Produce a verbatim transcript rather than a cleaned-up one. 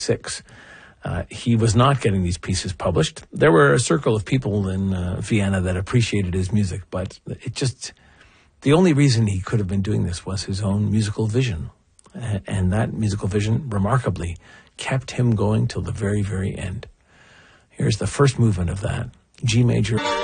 six. Uh, he was not getting these pieces published. There were a circle of people in uh, Vienna that appreciated his music, but it just, the only reason he could have been doing this was his own musical vision. And that musical vision, remarkably, kept him going till the very, very end. Here's the first movement of that, G major.